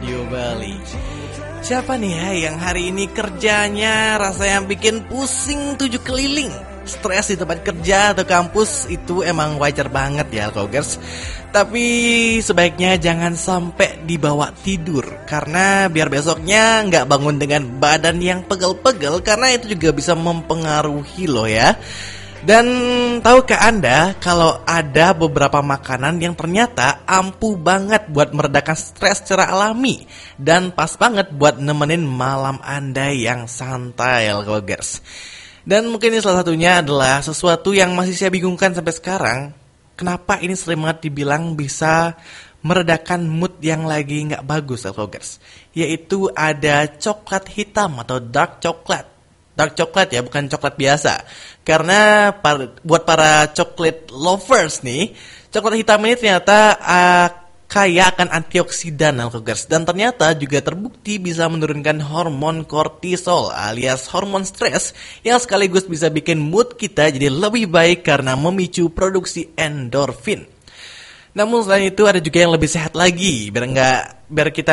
Radio Bali. Siapa nih ya yang hari ini kerjanya rasanya bikin pusing 7 keliling? Stres di tempat kerja atau kampus itu emang wajar banget ya Alkogers. Tapi sebaiknya jangan sampai dibawa tidur, karena biar besoknya nggak bangun dengan badan yang pegel-pegel, karena itu juga bisa mempengaruhi loh ya. Dan tahukah Anda kalau ada beberapa makanan yang ternyata ampuh banget buat meredakan stres secara alami dan pas banget buat nemenin malam Anda yang santai, Alkogers. Dan mungkin ini salah satunya adalah sesuatu yang masih saya bingungkan sampai sekarang. Kenapa ini sering banget dibilang bisa meredakan mood yang lagi gak bagus, Alkogers. Yaitu ada coklat hitam atau dark chocolate. Dark chocolate ya, bukan coklat biasa. Karena buat para chocolate lovers nih, coklat hitam ini ternyata kaya akan antioksidan, Alkogers. Dan ternyata juga terbukti bisa menurunkan hormon kortisol alias hormon stres yang sekaligus bisa bikin mood kita jadi lebih baik karena memicu produksi endorfin. Namun selain itu ada juga yang lebih sehat lagi, biar kita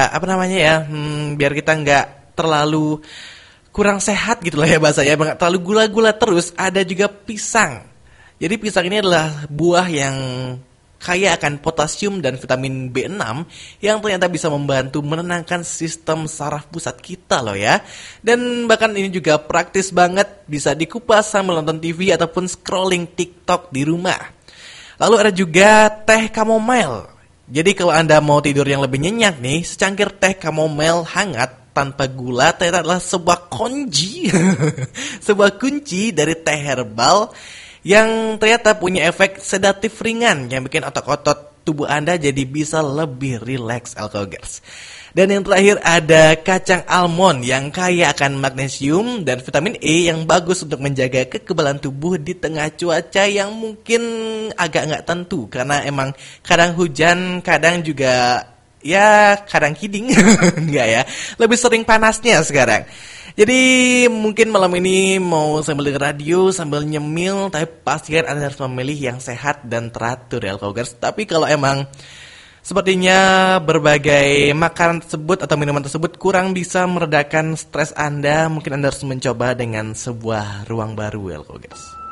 nggak terlalu kurang sehat gitu lah ya bahasanya, nggak terlalu gula-gula terus. Ada juga pisang. Jadi pisang ini adalah buah yang kaya akan potasium dan vitamin B6 yang ternyata bisa membantu menenangkan sistem saraf pusat kita loh ya. Dan bahkan ini juga praktis banget, bisa dikupas sambil nonton TV ataupun scrolling TikTok di rumah. Lalu ada juga teh chamomile. Jadi kalau Anda mau tidur yang lebih nyenyak nih, secangkir teh chamomile hangat tanpa gula ternyata adalah sebuah kunci sebuah kunci dari teh herbal yang ternyata punya efek sedatif ringan yang bikin otot-otot tubuh Anda jadi bisa lebih rileks, Alkogers. Dan yang terakhir ada kacang almond yang kaya akan magnesium dan vitamin E yang bagus untuk menjaga kekebalan tubuh di tengah cuaca yang mungkin agak nggak tentu, karena emang kadang hujan, kadang juga ya kadang kiding enggak ya, lebih sering panasnya sekarang. Jadi mungkin malam ini mau sambil dengar radio, sambil nyemil, tapi pastikan Anda harus memilih yang sehat dan teratur ya Alkogers. Tapi kalau emang sepertinya berbagai makanan tersebut atau minuman tersebut kurang bisa meredakan stres Anda, mungkin Anda harus mencoba dengan sebuah ruang baru ya Alkogers.